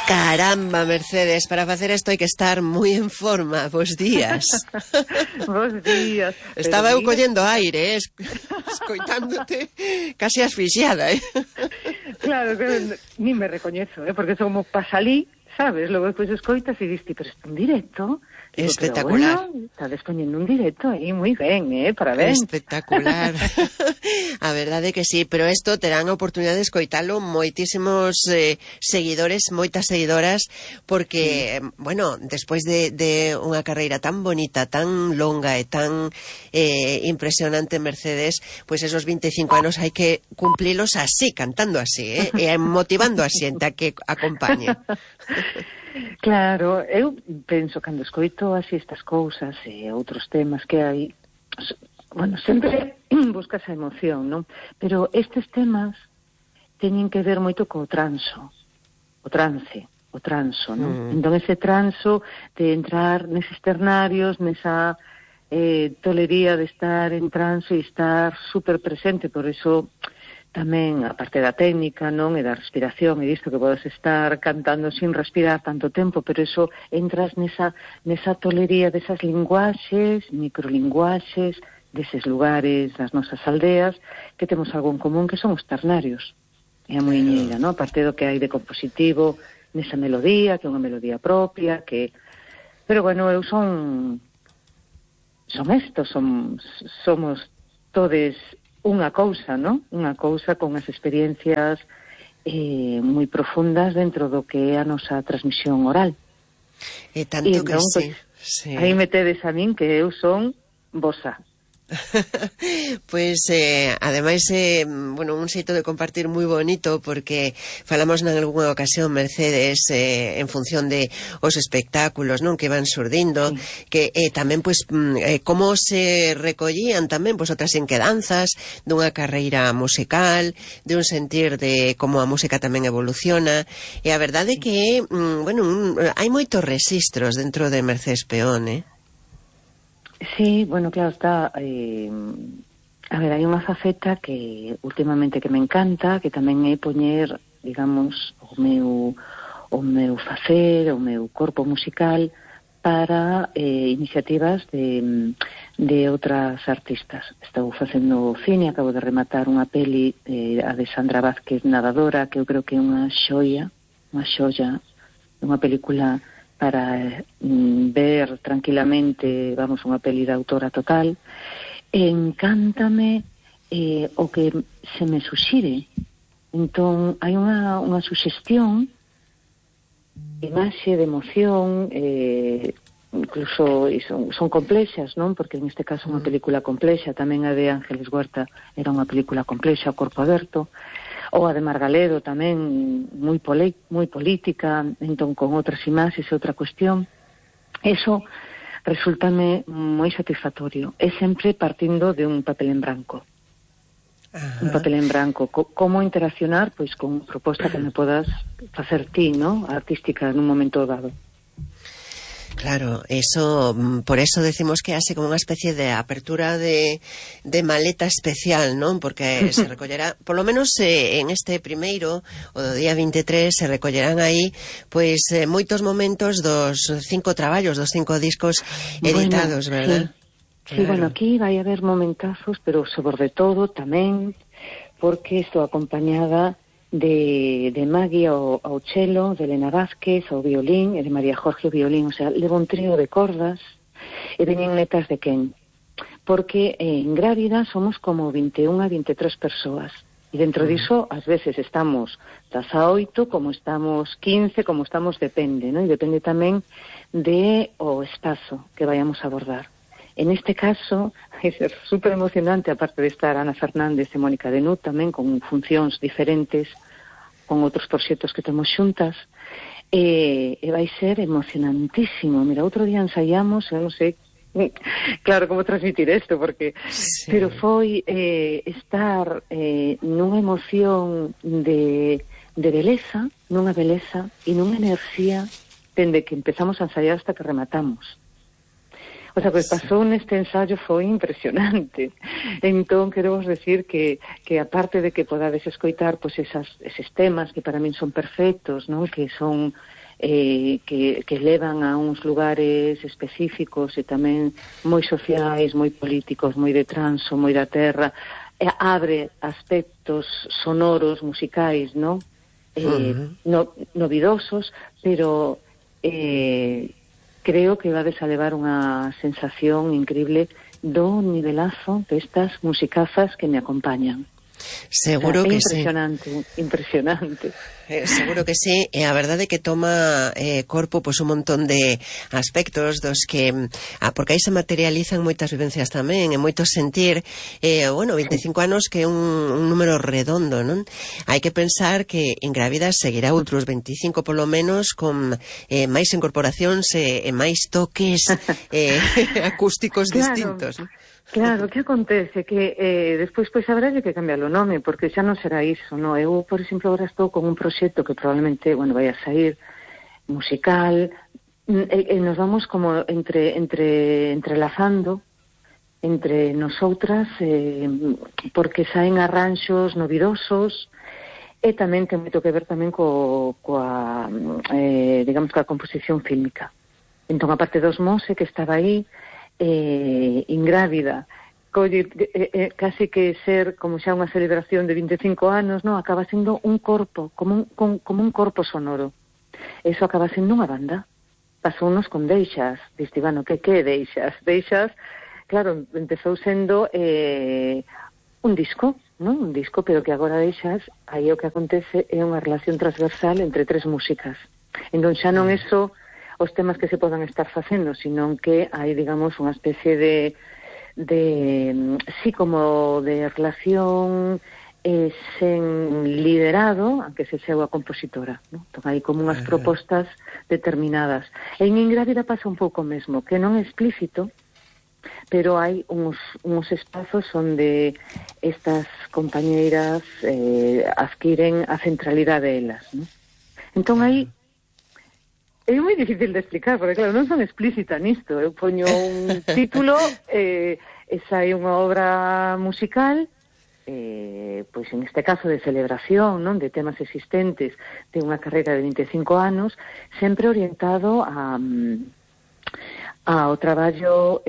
Caramba, Mercedes, para facer isto hai que estar moi en forma. Bos días. Bos días. Estaba eu collendo aire, escoitándote casi asfixiada, Claro, que ni me recoñezo, porque como pasalí, sabes? Logo despois escoitas e diste, pero está en directo. Digo, espectacular. Pero bueno, está despoñendo un directo aí, moi ben, parabéns. Espectacular. A verdade que sí, pero isto terán a oportunidade de escoitalo moitísimos seguidores, moitas seguidoras, porque, bueno, despois de unha carreira tan bonita, tan longa e tan impresionante, Mercedes, pois esos 25 anos hai que cumplilos así, cantando así, e motivando a xente a que acompañe. Claro, eu penso, cando escoito así estas cousas e outros temas que hai, bueno, sempre buscas a emoción, non? Pero estes temas teñen que ver moito co transo, non? Entón ese transo de entrar neses ternarios, nesa tolería de estar en transo e estar super presente, por eso tamén, a parte da técnica, non, e da respiración, e disto que podes estar cantando sin respirar tanto tempo, pero eso entras nesa tolería desas linguaxes, microlinguaxes, deses lugares, das nosas aldeas, que temos algo en común, que son os ternarios. É a muiñeira, non? A parte do que hai de compositivo nesa melodía, que é unha melodía propia, que... Pero, bueno, eu somos todes unha cousa, non? Unha cousa con as experiencias moi profundas dentro do que é a nosa transmisión oral. E tanto que entón, sí. Aí me tedes a min que eu son vosa. Pois, ademais, bueno, un xeito de compartir moi bonito, porque falamos nalgúna ocasión, Mercedes, en función de os espectáculos, non, que van surdindo, que tamén, pois, como se recollían tamén, pois, outras inquedanzas dunha carreira musical, de un sentir de como a música tamén evoluciona, e a verdade que, bueno, hai moitos registros dentro de Mercedes Peón, Sí, bueno, claro, está... a ver, hai unha faceta que últimamente que me encanta, que tamén é poñer, digamos, o meu facer, o meu corpo musical para iniciativas de outras artistas. Estou facendo cine, acabo de rematar unha peli, a de Sandra Vázquez, Nadadora, que eu creo que é unha xoia, unha película para ver tranquilamente, vamos, unha peli de autora total. Encántame o que se me suxire. Entón, hai unha suxestión de imaxe, de emoción, incluso son complexas, non? Porque en este caso unha película complexa, tamén a de Ángeles Huerta era unha película complexa, o corpo aberto, ou a de Margaledo tamén moi política, entón con outras imaxes e outra cuestión. Eso resultame moi satisfactorio. É sempre partindo de un papel en branco. Un papel en branco. Como interaccionar pois con proposta que me podas facer ti, ¿no? Artística nun momento dado. Claro, eso, por eso decimos que hace como unha especie de apertura de maleta especial, non? Porque se recollerá, por lo menos en este primeiro, o do día 23, se recollerán aí, pois, moitos momentos dos 5 traballos, dos 5 discos editados, bueno, verdad? Sí, bueno, aquí vai haber momentazos, pero sobre todo tamén porque estou acompañada de Maggie ao cello, de Elena Vázquez ao violín e de María Jorge ao violín, o sea, levo un trío de cordas e veñen netas de Ken, porque en Grávida somos como 21 a 23 persoas e dentro diso ás veces estamos 18, como estamos 15, como estamos, depende, ¿no? E depende tamén de o espazo que vayamos a abordar. En este caso, é super emocionante, aparte de estar Ana Fernández e Mónica Denut, tamén con funcións diferentes, con outros proxectos que temos xuntas, e vai ser emocionantísimo. Mira, outro día ensaiamos, eu non sei, claro, como transmitir isto, porque... Sí. Pero foi estar nunha emoción de beleza, nunha beleza e nunha enerxía dende que empezamos a ensaiar hasta que rematamos. O O sea, que pasou neste ensayo foi impresionante. Entón, quero vos decir que aparte de que podades escoitar pois eses temas que para min son perfectos, non? Que son que levan a uns lugares específicos e tamén moi sociais, moi políticos, moi de transo, moi da terra, abre aspectos sonoros, musicais, non? Novidosos, pero creo que vades a levar unha sensación increíble do nivelazo destas musicazas que me acompañan. Seguro que sí. Impresionante. Seguro que sí, e a verdade é que toma corpo pois un montón de aspectos dos que porque aí se materializan moitas vivencias tamén e moito sentir 25 anos que é un número redondo, non? Hai que pensar que en Grávidas seguirá outros 25 polo menos con máis incorporacións e máis toques acústicos distintos, non? Claro, que acontece? Que despois pois habrá que cambiar o nome, porque xa non será iso, non? Eu, por exemplo, agora estou con un proxecto que probablemente, vai a sair musical, e nos vamos como entrelazando entre nosoutras, porque saen arranxos novidosos, e tamén ten moito que ver tamén coa composición fílmica. Entón, a parte dos Mose, que estaba aí, ingrávida, casi que ser como xa unha celebración de 25 anos, non? Acaba sendo un corpo, como un corpo sonoro. Eso acaba sendo unha banda. Pasounos con Deixas, diste, que Deixas? Deixas, claro, empezou sendo un disco, non? Un disco, pero que agora Deixas, aí o que acontece é unha relación transversal entre tres músicas. Entón xa non é só os temas que se podan estar facendo, sino que hai, digamos, unha especie de como de relación sen liderado, aunque se seu a compositora, non? Entón, hai como unhas propostas determinadas. En Ingrávida pasa un pouco mesmo, que non é explícito, pero hai uns espazos onde estas compañeiras adquiren a centralidade delas, non? Entón, aí é moi difícil de explicar, porque claro, non son explícita nisto. Eu poño un título, sai unha obra musical, pois en este caso de celebración, non, de temas existentes de unha carreira de 25 anos, sempre orientado ao traballo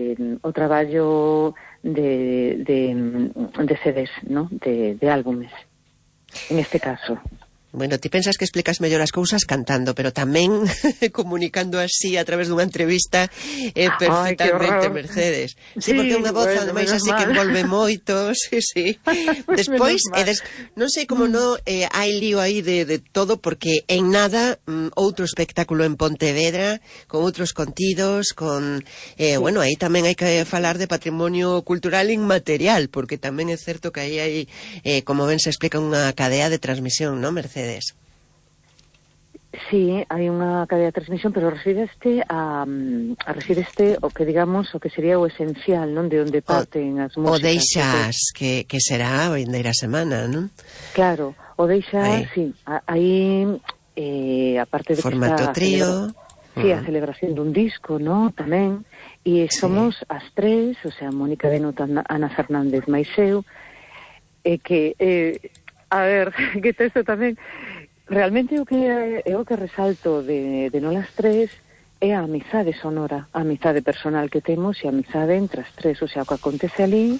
de CDs, non, de álbumes, en este caso. Bueno, ti pensas que explicas mellor as cousas cantando, pero tamén comunicando así a través dunha entrevista perfectamente, Mercedes. Sí, porque é unha voz, ademais, así que envolve moito, sí. Despois, non sei como hai lío aí de todo, porque en nada outro espectáculo en Pontevedra, con outros contidos, con... Bueno, aí tamén hai que falar de patrimonio cultural inmaterial, porque tamén é certo que aí hai, como ben se explica, unha cadea de transmisión, non, Mercedes? Sí, hai unha cadea de transmisión, pero resídeste o que digamos, o que sería o esencial, non? De onde parten as músicas. O Deixas, que será a vindeira semana, non? Claro, o Deixas, sí. Aí, aparte de formato que trío. Sí, a celebración dun disco, non? Tamén. E somos as tres, o sea, Mónica Benuto, Ana Fernández, máis eu, que... A ver, que isto tamén... Realmente o que resalto de nolas tres é a amizade sonora, a amizade personal que temos e a amizade entre as tres. O sea, o que acontece ali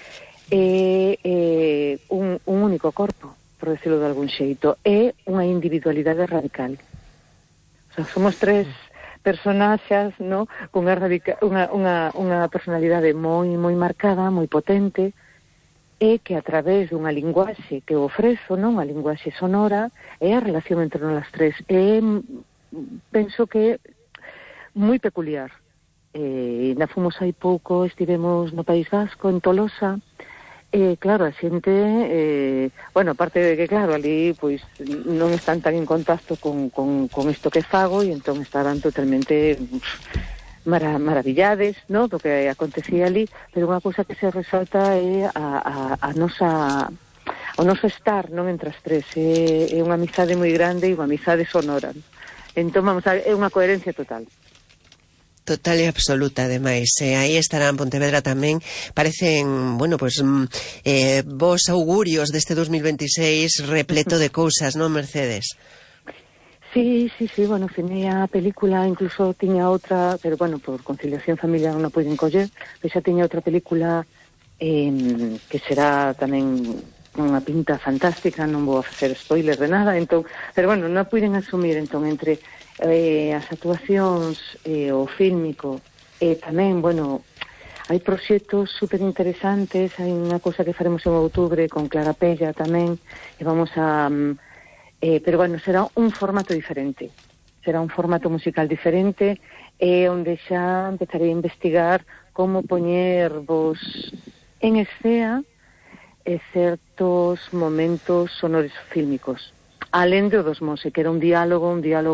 é un único corpo, por decirlo de algún xeito. É unha individualidade radical. O sea, somos tres personaxas, no? Con unha personalidade moi marcada, moi potente, é que a través dunha linguaxe que ofrezo, non, a linguaxe sonora, é a relación entre nós tres. Penso que é moi peculiar. Ainda fomos hai pouco, estivemos no País Vasco, en Tolosa, claro, a xente, aparte de que, claro, ali, pois, non están tan en contacto con isto que fago, e entón estaban totalmente... maravillades, no, do que acontecía ali, pero unha cousa que se resalta é o noso estar, non, entre as tres. É unha amizade moi grande e unha amizade sonora. Entón, vamos a ver, é unha coherencia total. Total e absoluta, ademais. Aí estará en Pontevedra tamén. Parecen, bueno, pues vos augurios deste 2026 repleto de cousas, non, Mercedes? Sí, bueno, finei a película, incluso tiña outra, pero bueno, por conciliación familiar non a puiden coller, pero xa tiña outra película que será tamén unha pinta fantástica, non vou a facer spoiler de nada, entón, pero bueno, non a puiden asumir, entón, entre as actuacións, o fílmico, tamén, bueno, hai proxectos super interesantes, hai unha cousa que faremos en outubro con Clara Pella tamén, e vamos a... pero bueno, será un formato diferente, será un formato musical diferente, onde xa empezarei a investigar como poñer vos en escena certos momentos sonoros fílmicos. Alén de o dos Mose, que era un diálogo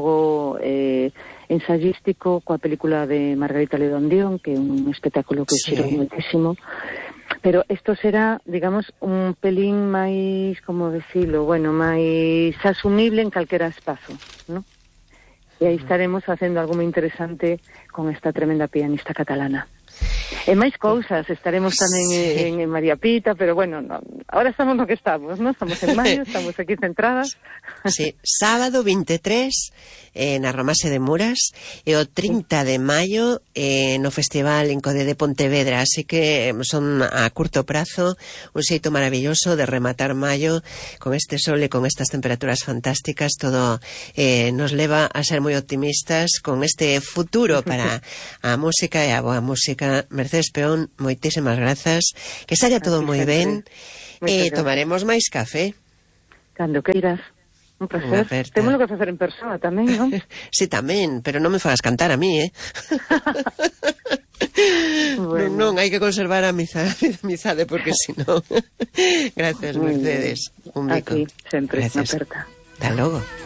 ensayístico coa película de Margarita Ledo-Andión, que é un espectáculo que xirou muitísimo. Pero isto será, digamos, un pelín máis, como decirlo, bueno, máis asumible en calquera espazo, ¿no? E aí estaremos facendo algo moi interesante con esta tremenda pianista catalana. E máis cousas, estaremos tamén en María Pita, pero bueno, no, ahora estamos no que estamos, ¿no? Estamos en maio, estamos aquí centradas. Sí, sábado 23 na Romase de Muras e o 30 de maio no Festival Incode de Pontevedra, así que son a curto prazo un xeito maravilloso de rematar maio con este sol e con estas temperaturas fantásticas. Todo nos leva a ser moi optimistas con este futuro para a música e a boa música. Mercedes Peón, moitísimas grazas, que saia todo moi ben e tomaremos máis café cando queiras. Un placer. Temos que facer en persona tamén, non? Sí, tamén, pero non me fagas cantar a mí, Bueno. Non, hai que conservar a amizade porque senón. Gracias, Mercedes. Un bico. Aquí, sempre, gracias. Aperta. Hasta logo.